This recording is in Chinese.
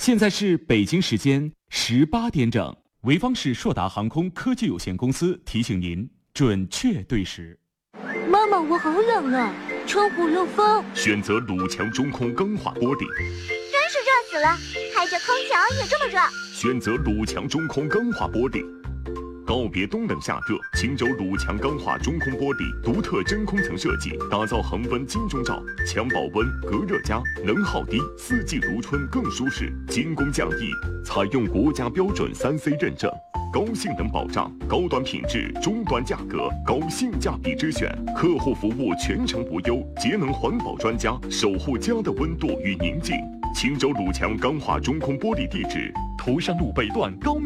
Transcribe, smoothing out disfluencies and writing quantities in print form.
现在是北京时间18点整，潍坊市硕达航空科技有限公司提醒您准确对时。 妈妈，我好冷啊，窗户漏风。 选择鲁强中空钢化玻璃。 真是热死了，开着空调也这么热。 选择鲁强中空钢化玻璃。告别冬冷夏热，轻柔鲁强钢化中空玻璃，独特真空层设计，打造恒温金钟罩，强保温、隔热佳，能耗低，四季如春更舒适，精工匠艺，采用国家标准3C 认证，高性能保障，高端品质，中端价格，高性价比之选，客户服务全程无忧，节能环保专家守护家的温度与宁静。青州鲁强钢化中空玻璃地址：头山路北段高